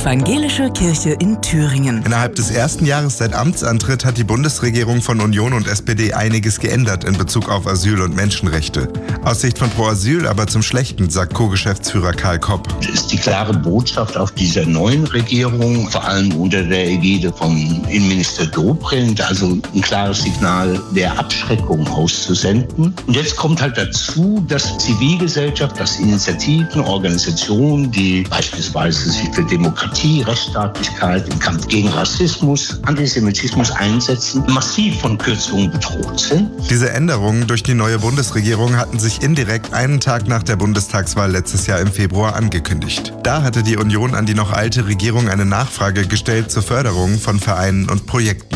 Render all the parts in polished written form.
Evangelische Kirche in Thüringen. Innerhalb des ersten Jahres seit Amtsantritt hat die Bundesregierung von Union und SPD einiges geändert in Bezug auf Asyl und Menschenrechte. Aus Sicht von Pro Asyl aber zum Schlechten, sagt Co-Geschäftsführer Karl Kopp. Das ist die klare Botschaft auf dieser neuen Regierung, vor allem unter der Ägide von Innenminister Dobrindt, also ein klares Signal der Abschreckung auszusenden. Und jetzt kommt halt dazu, dass Zivilgesellschaft, dass Initiativen, Organisationen, die beispielsweise sich für Demokratie, Rechtsstaatlichkeit, im Kampf gegen Rassismus, Antisemitismus einsetzen, massiv von Kürzungen bedroht sind. Diese Änderungen durch die neue Bundesregierung hatten sich indirekt einen Tag nach der Bundestagswahl letztes Jahr im Februar angekündigt. Da hatte die Union an die noch alte Regierung eine Nachfrage gestellt zur Förderung von Vereinen und Projekten.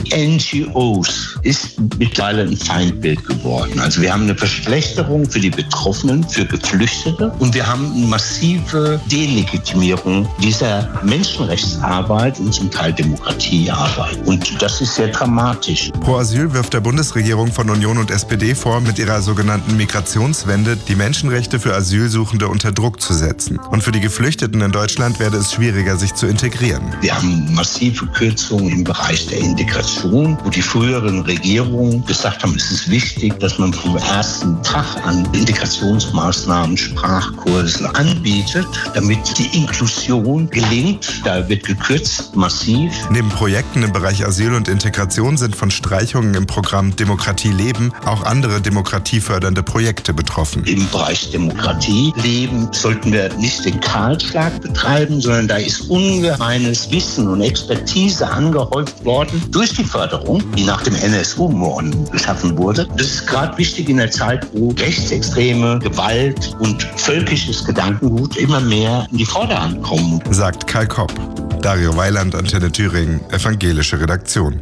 NGOs ist mittlerweile ein Feindbild geworden. Also wir haben eine Verschlechterung für die Betroffenen, für Geflüchtete und wir haben eine massive Delegitimierung dieser Menschenrechtsarbeit und zum Teil Demokratiearbeit. Und das ist sehr dramatisch. Pro Asyl wirft der Bundesregierung von Union und SPD vor, mit ihrer sogenannten Migrationswende die Menschenrechte für Asylsuchende unter Druck zu setzen. Und für die Geflüchteten in Deutschland werde es schwieriger, sich zu integrieren. Wir haben massive Kürzungen im Bereich der Integration, wo die früheren Regierungen gesagt haben, es ist wichtig, dass man vom ersten Tag an Integrationsmaßnahmen, Sprachkurse anbietet, damit die Inklusion gelingt. Da wird gekürzt, massiv. Neben Projekten im Bereich Asyl und Integration sind von Streichungen im Programm Demokratie leben auch andere demokratiefördernde Projekte betroffen. Im Bereich Demokratie leben sollten wir nicht den Kahlschlag betreiben, sondern da ist ungemeines Wissen und Expertise angehäuft worden durch die Förderung, die nach dem NSU-Morden geschaffen wurde. Das ist gerade wichtig in der Zeit, wo rechtsextreme Gewalt und völkisches Gedankengut immer mehr in die Vorderhand kommen. Sagt Karl Kopp. Dario Weiland, Antenne Thüringen, evangelische Redaktion.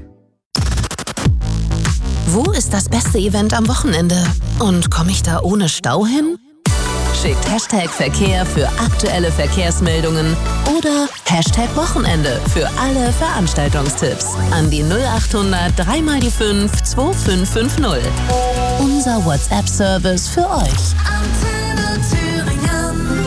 Wo ist das beste Event am Wochenende? Und komme ich da ohne Stau hin? Schickt #Verkehr für aktuelle Verkehrsmeldungen oder #Wochenende für alle Veranstaltungstipps an die 0800 3x5 2550. Unser WhatsApp-Service für euch. Antenne Thüringen.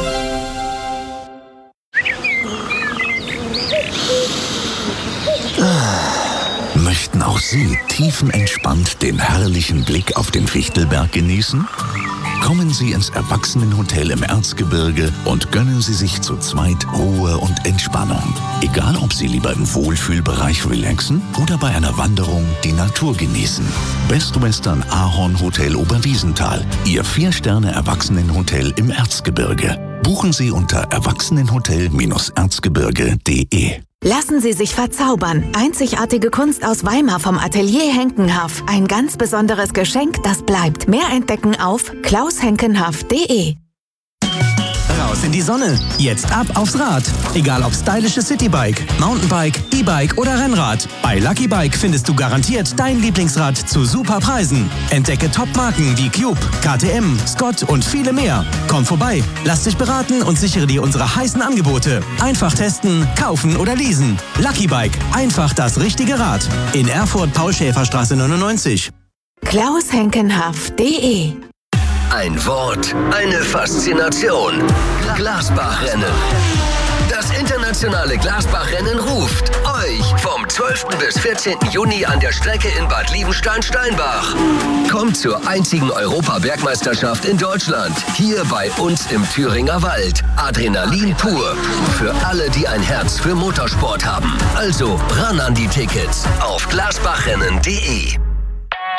Möchten auch Sie tiefenentspannt den herrlichen Blick auf den Fichtelberg genießen? Kommen Sie ins Erwachsenenhotel im Erzgebirge und gönnen Sie sich zu zweit Ruhe und Entspannung. Egal, ob Sie lieber im Wohlfühlbereich relaxen oder bei einer Wanderung die Natur genießen. Best Western Ahorn Hotel Oberwiesenthal, Ihr 4-Sterne-Erwachsenenhotel im Erzgebirge. Buchen Sie unter erwachsenenhotel-erzgebirge.de. Lassen Sie sich verzaubern. Einzigartige Kunst aus Weimar vom Atelier Henkenhaff. Ein ganz besonderes Geschenk, das bleibt. Mehr entdecken auf klaushenkenhaff.de. Raus in die Sonne. Jetzt ab aufs Rad. Egal ob stylisches Citybike, Mountainbike, E-Bike oder Rennrad. Bei Lucky Bike findest du garantiert dein Lieblingsrad zu super Preisen. Entdecke Top-Marken wie Cube, KTM, Scott und viele mehr. Komm vorbei, lass dich beraten und sichere dir unsere heißen Angebote. Einfach testen, kaufen oder leasen. Lucky Bike, einfach das richtige Rad. In Erfurt, Paul-Schäfer-Straße 99. klaushenkenhaff.de. Ein Wort, eine Faszination. Glasbachrennen. Das internationale Glasbachrennen ruft euch vom 12. bis 14. Juni an der Strecke in Bad Liebenstein-Steinbach. Kommt zur einzigen Europabergmeisterschaft in Deutschland. Hier bei uns im Thüringer Wald. Adrenalin pur. Für alle, die ein Herz für Motorsport haben. Also ran an die Tickets auf glasbachrennen.de.